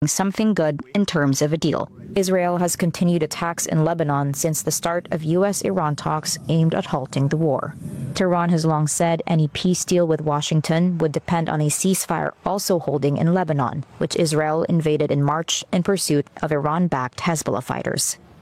something good in terms of a deal. Israel has continued attacks in Lebanon since the start of U.S.-Iran talks aimed at halting the war. Tehran has long said any peace deal with Washington would depend on a ceasefire also holding in Lebanon, which Israel invaded in March in pursuit of Iran-backed Hezbollah fighters.